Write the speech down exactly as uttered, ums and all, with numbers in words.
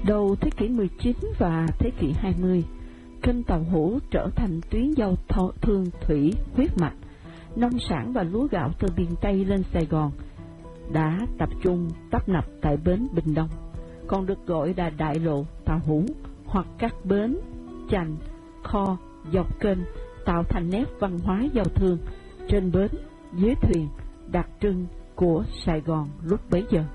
Đầu thế kỷ mười chín và thế kỷ hai mươi, kênh Tàu Hủ trở thành tuyến giao thương thủy huyết mạch. Nông sản và lúa gạo từ miền Tây lên Sài Gòn đã tập trung tấp nập tại bến Bình Đông, còn được gọi là đại lộ Tàu Hủ, hoặc các bến, chành, kho dọc kênh, tạo thành nét văn hóa giao thương trên bến, dưới thuyền đặc trưng của Sài Gòn lúc bấy giờ.